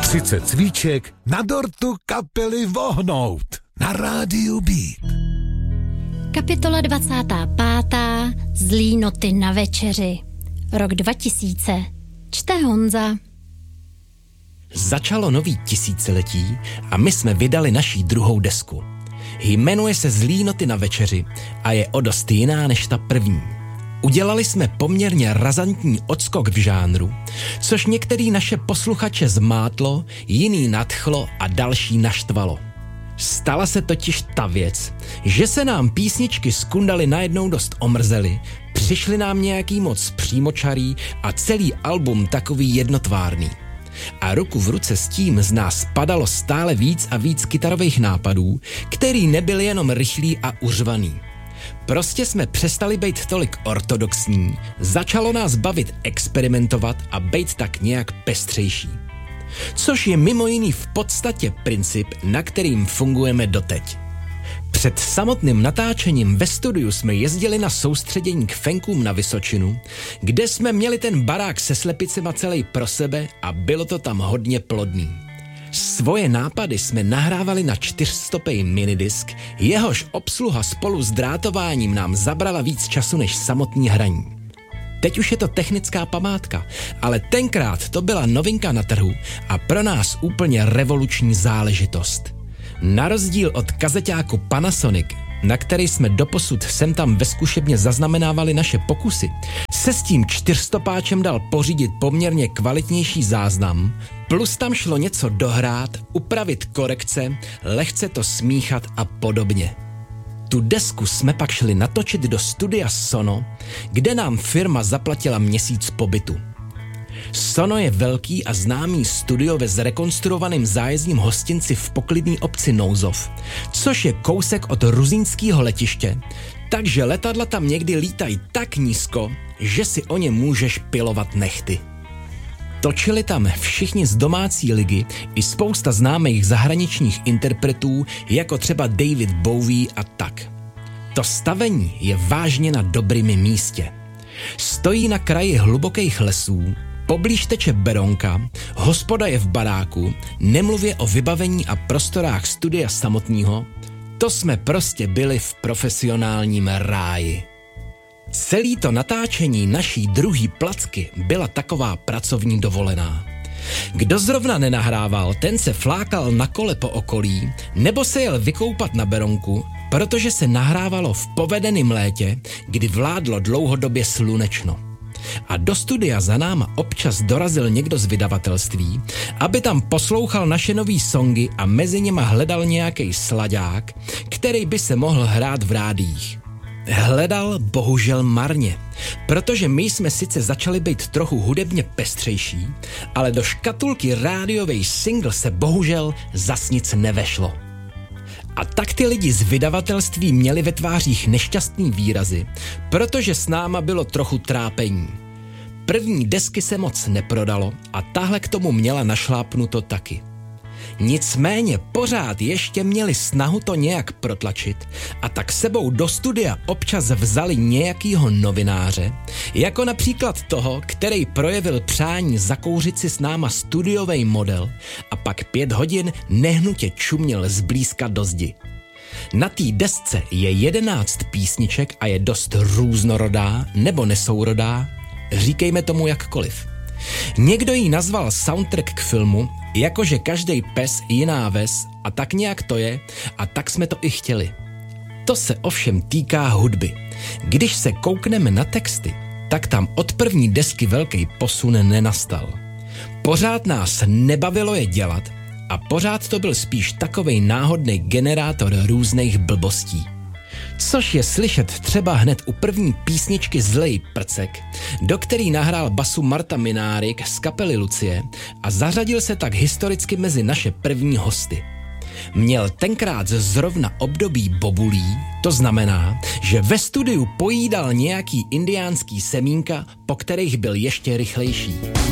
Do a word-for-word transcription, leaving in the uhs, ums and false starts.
třicet cvíček na dortu kapely Vohnout na rádiu Beat. Kapitola dvacátá pátá. Zlý noty na večeři. Rok dva tisíce. Čte Honza. Začalo nový tisíciletí a my jsme vydali naší druhou desku. Jmenuje se Zlý noty na večeři a je o dost jiná než ta první. Udělali jsme poměrně razantní odskok v žánru, což některý naše posluchače zmátlo, jiný nadchlo a další naštvalo. Stala se totiž ta věc, že se nám písničky z Kundaly najednou dost omrzely, přišli nám nějaký moc přímočarý a celý album takový jednotvárný. A ruku v ruce s tím z nás padalo stále víc a víc kytarových nápadů, který nebyly jenom rychlý a uřvaný. Prostě jsme přestali být tolik ortodoxní, začalo nás bavit experimentovat a být tak nějak pestřejší. Což je mimo jiný v podstatě princip, na kterým fungujeme doteď. Před samotným natáčením ve studiu jsme jezdili na soustředění k fenkům na Vysočinu, kde jsme měli ten barák se slepicema celý pro sebe a bylo to tam hodně plodný. Svoje nápady jsme nahrávali na čtyřstopej minidisk, jehož obsluha spolu s drátováním nám zabrala víc času než samotný hraní. Teď už je to technická památka, ale tenkrát to byla novinka na trhu a pro nás úplně revoluční záležitost. Na rozdíl od kazeťáku Panasonic, na který jsme doposud sem tam ve zkušebně zaznamenávali naše pokusy, se s tím čtyřstopáčem dal pořídit poměrně kvalitnější záznam, plus tam šlo něco dohrát, upravit korekce, lehce to smíchat a podobně. Tu desku jsme pak šli natočit do studia Sono, kde nám firma zaplatila měsíc pobytu. Sono je velký a známý studio ve zrekonstruovaném zájezdním hostinci v poklidný obci Nouzov, což je kousek od ruzínského letiště, takže letadla tam někdy lítají tak nízko, že si o ně můžeš pilovat nehty. Točili tam všichni z domácí ligy i spousta známých zahraničních interpretů, jako třeba David Bowie a tak. To stavení je vážně na dobrým místě. Stojí na kraji hlubokých lesů, poblíž teče Berounka, hospoda je v baráku, nemluvě o vybavení a prostorách studia samotného, to jsme prostě byli v profesionálním ráji. Celý to natáčení naší druhý placky byla taková pracovní dovolená. Kdo zrovna nenahrával, ten se flákal na kole po okolí, nebo se jel vykoupat na Berounku, protože se nahrávalo v povedeném létě, kdy vládlo dlouhodobě slunečno. A do studia za náma občas dorazil někdo z vydavatelství, aby tam poslouchal naše nový songy a mezi nima hledal nějaký slaďák, který by se mohl hrát v rádiích. Hledal bohužel marně, protože my jsme sice začali být trochu hudebně pestřejší, ale do škatulky rádiovej single se bohužel zas nic nevešlo. A tak ty lidi z vydavatelství měli ve tvářích nešťastný výrazy, protože s náma bylo trochu trápení. První desky se moc neprodalo a tahle k tomu měla našlápnuto taky. Nicméně pořád ještě měli snahu to nějak protlačit a tak sebou do studia občas vzali nějakýho novináře, jako například toho, který projevil přání zakouřit si s náma studiový model a pak pět hodin nehnutě čuměl zblízka do zdi. Na té desce je jedenáct písniček a je dost různorodá nebo nesourodá, říkejme tomu jakkoliv. Někdo ji nazval soundtrack k filmu, jakože každej pes jiná ves a tak nějak to je a tak jsme to i chtěli. To se ovšem týká hudby. Když se koukneme na texty, tak tam od první desky velký posun nenastal. Pořád nás nebavilo je dělat a pořád to byl spíš takovej náhodný generátor různých blbostí. Což je slyšet třeba hned u první písničky Zlej prcek, do který nahrál basu Marta Minárik z kapely Lucie a zařadil se tak historicky mezi naše první hosty. Měl tenkrát zrovna období bobulí, to znamená, že ve studiu pojídal nějaký indiánský semínka, po kterých byl ještě rychlejší.